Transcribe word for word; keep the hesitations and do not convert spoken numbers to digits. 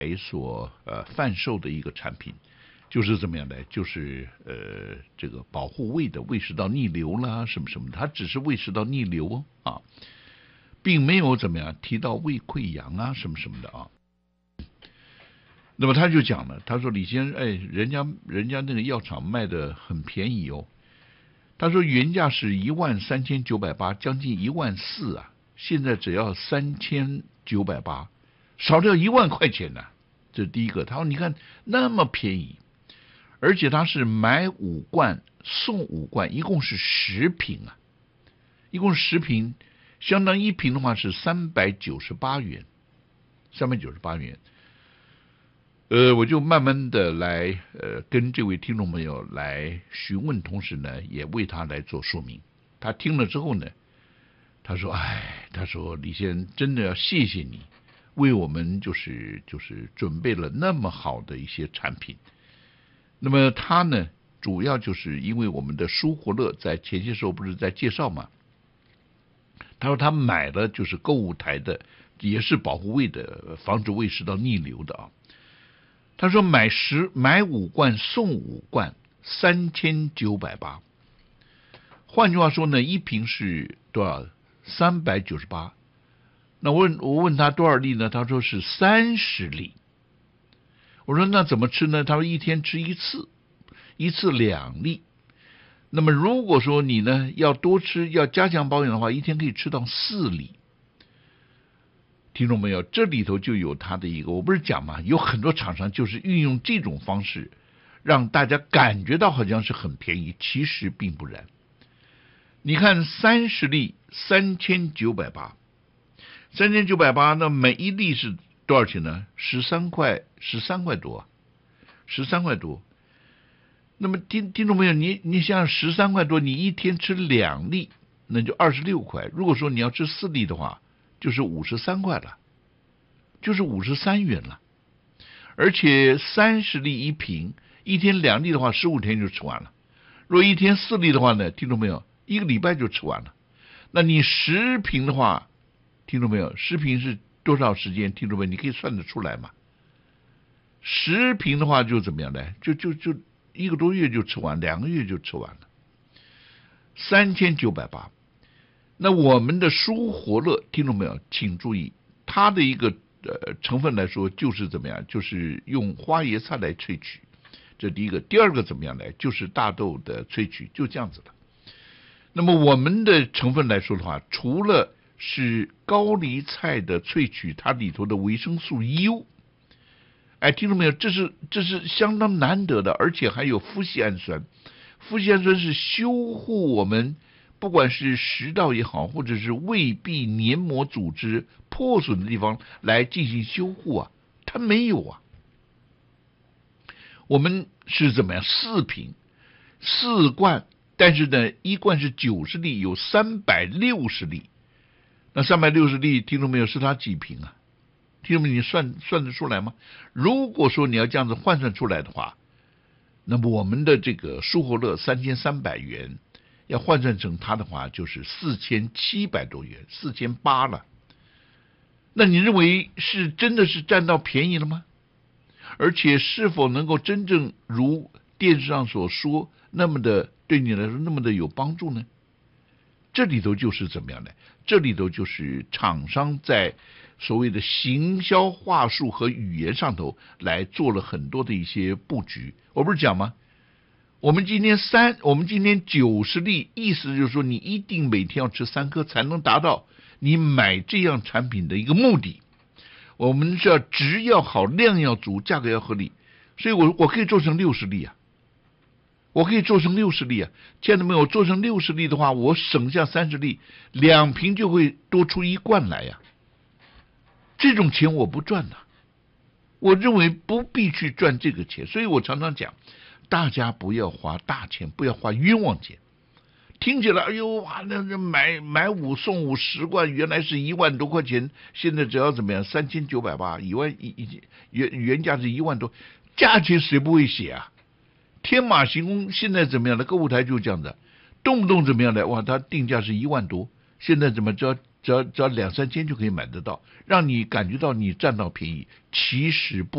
所呃贩售的一个产品，就是怎么样呢？就是呃这个保护胃的胃食道逆流啦，什么什么的，它只是胃食道逆流啊，并没有怎么样提到胃溃疡啊什么什么的啊。那么他就讲了，他说李先生，哎，人家人家那个药厂卖的很便宜哦。他说原价是一万三千九百八，将近一万四啊，现在只要三千九百八，少掉一万块钱呢、啊。这是第一个。他说你看那么便宜，而且他是买五罐送五罐，一共是十瓶啊，一共十瓶，相当一瓶的话是三百九十八元，三百九十八元。呃，我就慢慢的来，呃，跟这位听众朋友来询问，同时呢，也为他来做说明。他听了之后呢，他说：“哎，他说李先生真的要谢谢你，为我们就是就是准备了那么好的一些产品。那么他呢，主要就是因为我们的舒活乐在前些时候不是在介绍嘛，他说他买了就是购物台的，也是保护胃的，防止胃食道逆流的啊。”他说买十买五罐送五罐，三千九百八。换句话说呢，一瓶是多少？三百九十八。那我问我问他多少粒呢？他说是三十粒。我说那怎么吃呢？他说一天吃一次，一次两粒。那么如果说你呢要多吃，要加强保养的话，一天可以吃到四粒。听众朋友，这里头就有他的一个，我不是讲嘛，有很多厂商就是运用这种方式，让大家感觉到好像是很便宜，其实并不然。你看三十粒三千九百八，三千九百八，那每一粒是多少钱呢？十三块，十三块多，十三块多。那么听听众朋友，你你想十三块多，你一天吃两粒，那就二十六块。如果说你要吃四粒的话，就是五十三块了，就是五十三元了，而且三十粒一瓶，一天两粒的话，十五天就吃完了。如果一天四粒的话呢，听众朋友，一个礼拜就吃完了。那你十瓶的话，听众朋友，十瓶是多少时间？听众朋友，你可以算得出来嘛？十瓶的话就怎么样呢？就就就一个多月就吃完，两个月就吃完了，三千九百八。那我们的舒活乐，听众朋友请注意，它的一个呃成分来说，就是怎么样？就是用花椰菜来萃取，这第一个。第二个怎么样呢？就是大豆的萃取，就这样子的。那么我们的成分来说的话，除了是高丽菜的萃取，它里头的维生素 U， 哎，听众朋友，这是这是相当难得的，而且还有麩酰氨酸。麩酰氨酸是修护我们，不管是食道也好，或者是胃壁黏膜组织破损的地方来进行修护啊，它没有啊。我们是怎么样？四瓶，四罐，但是呢，一罐是九十粒，有三百六十粒。那三百六十粒，听众朋友，是它几瓶啊？听众朋友，你算算得出来吗？如果说你要这样子换算出来的话，那么我们的这个舒活乐三千三百元。要换算成它的话，就是四千七百多元，四千八了。那你认为是真的是占到便宜了吗？而且是否能够真正如电视上所说那么的对你来说那么的有帮助呢？这里头就是怎么样呢？这里头就是厂商在所谓的行销话术和语言上头来做了很多的一些布局。我不是讲吗？我们今天三，我们今天九十粒，意思就是说，你一定每天要吃三颗，才能达到你买这样产品的一个目的。我们是要质要好，量要足，价格要合理，所以我我可以做成六十粒啊，我可以做成六十粒啊，亲爱的朋友，做成六十粒的话，我省下三十粒，两瓶就会多出一罐来呀、啊。这种钱我不赚呐、啊，我认为不必去赚这个钱，所以我常常讲。大家不要花大钱，不要花冤枉钱。听起来，哎呦哇，那那买买五送五十罐，原来是一万多块钱，现在只要怎么样，三千九百八，一万一原原价是一万多，价钱谁不会写啊？天马行空，现在怎么样的购物台就这样的，动不动怎么样的，哇，它定价是一万多，现在怎么只要只要只要两三间就可以买得到，让你感觉到你占到便宜，其实不。